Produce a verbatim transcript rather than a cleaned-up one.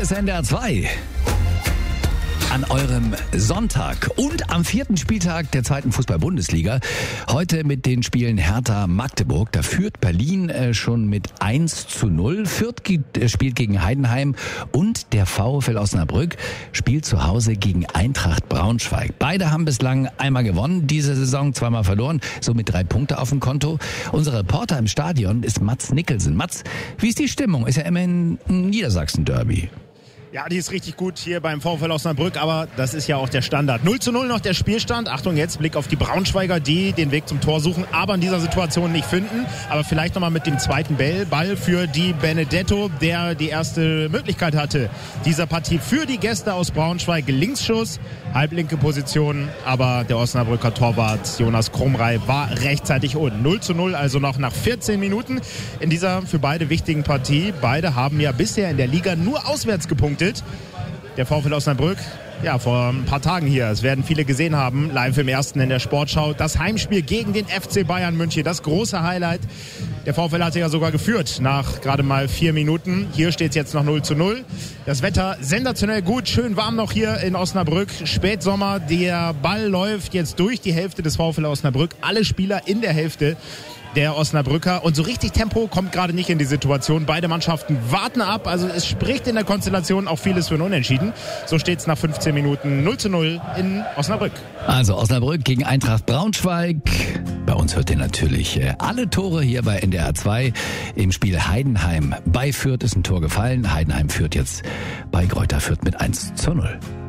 ist N D R zwei. An eurem Sonntag und am vierten Spieltag der zweiten Fußball-Bundesliga. Heute mit den Spielen Hertha-Magdeburg. Da führt Berlin äh, schon mit eins zu null. Fürth äh, spielt gegen Heidenheim und der VfL Osnabrück spielt zu Hause gegen Eintracht Braunschweig. Beide haben bislang einmal gewonnen, diese Saison zweimal verloren, somit drei Punkte auf dem Konto. Unser Reporter im Stadion ist Mats Nicholson. Mats, wie ist die Stimmung? Ist ja immerhin ein Niedersachsen-Derby. Ja, die ist richtig gut hier beim VfL Osnabrück, aber das ist ja auch der Standard. null zu null noch der Spielstand. Achtung, jetzt Blick auf die Braunschweiger, die den Weg zum Tor suchen, aber in dieser Situation nicht finden. Aber vielleicht nochmal mit dem zweiten Ball für die Benedetto, der die erste Möglichkeit hatte dieser Partie für die Gäste aus Braunschweig. Linksschuss, halblinke Position, aber der Osnabrücker Torwart Jonas Krumrei war rechtzeitig unten. null zu null also noch nach vierzehn Minuten in dieser für beide wichtigen Partie. Beide haben ja bisher in der Liga nur auswärts gepunktet. Der VfL Osnabrück, ja, vor ein paar Tagen hier, es werden viele gesehen haben, live im Ersten in der Sportschau, das Heimspiel gegen den F C Bayern München, das große Highlight. Der VfL hatte ja sogar geführt nach gerade mal vier Minuten. Hier steht es jetzt noch null zu null. Das Wetter sensationell gut, schön warm noch hier in Osnabrück. Spätsommer, der Ball läuft jetzt durch die Hälfte des VfL Osnabrück. Alle Spieler in der Hälfte der Osnabrücker. Und so richtig Tempo kommt gerade nicht in die Situation. Beide Mannschaften warten ab. Also es spricht in der Konstellation auch vieles für ein Unentschieden. So steht es nach fünfzehn Minuten null zu null in Osnabrück. Also Osnabrück gegen Eintracht Braunschweig. Bei uns hört ihr natürlich alle Tore hier bei N D R zwei. Im Spiel Heidenheim bei Fürth ist ein Tor gefallen. Heidenheim führt jetzt bei Greuther Fürth mit eins zu null.